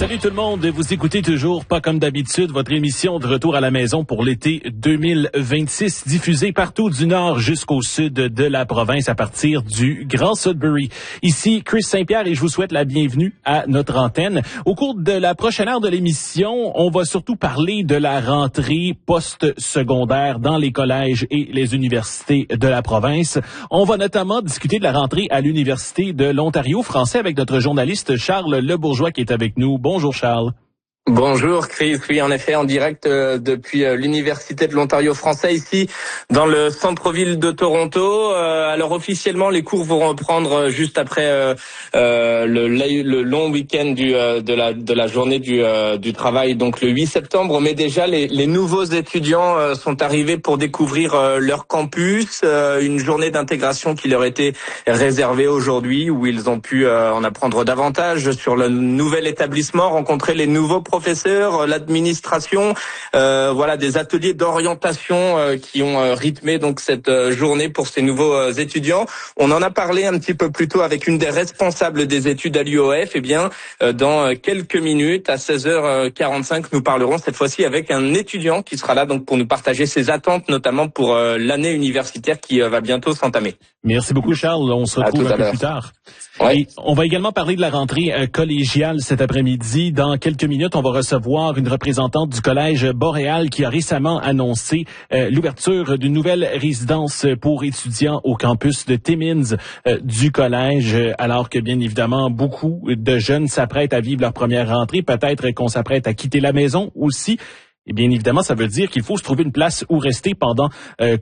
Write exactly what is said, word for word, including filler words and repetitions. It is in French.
Salut tout le monde, vous écoutez toujours Pas comme d'habitude, votre émission de retour à la maison pour l'été deux mille vingt-six, diffusée partout du nord jusqu'au sud de la province à partir du Grand Sudbury. Ici Chris Saint-Pierre et je vous souhaite la bienvenue à notre antenne. Au cours de la prochaine heure de l'émission, on va surtout parler de la rentrée post-secondaire dans les collèges et les universités de la province. On va notamment discuter de la rentrée à l'Université de l'Ontario français avec notre journaliste Charles Lebourgeois qui est avec nous. Bonjour Charles. Bonjour Chris, oui en effet en direct euh, depuis euh, l'Université de l'Ontario français ici dans le centre-ville de Toronto. Euh, alors officiellement les cours vont reprendre juste après euh, euh, le, le long week-end du, euh, de, la, de la journée du, euh, du travail, donc le huit septembre. Mais déjà les, les nouveaux étudiants euh, sont arrivés pour découvrir euh, leur campus, euh, une journée d'intégration qui leur était réservée aujourd'hui où ils ont pu euh, en apprendre davantage sur le nouvel établissement, rencontrer les nouveaux professeurs, l'administration, euh, voilà des ateliers d'orientation euh, qui ont euh, rythmé donc cette euh, journée pour ces nouveaux euh, étudiants. On en a parlé un petit peu plus tôt avec une des responsables des études à l'U O F. Eh bien, euh, dans quelques minutes, à seize heures quarante-cinq, nous parlerons cette fois-ci avec un étudiant qui sera là donc pour nous partager ses attentes, notamment pour euh, l'année universitaire qui euh, va bientôt s'entamer. Merci beaucoup Charles, on se retrouve un peu plus tard. Ouais. Et on va également parler de la rentrée euh, collégiale cet après-midi. Dans quelques minutes, on va recevoir une représentante du Collège Boréal qui a récemment annoncé euh, l'ouverture d'une nouvelle résidence pour étudiants au campus de Timmins euh, du collège, alors que bien évidemment, beaucoup de jeunes s'apprêtent à vivre leur première rentrée. Peut-être qu'on s'apprête à quitter la maison aussi. Et bien évidemment, ça veut dire qu'il faut se trouver une place où rester pendant euh,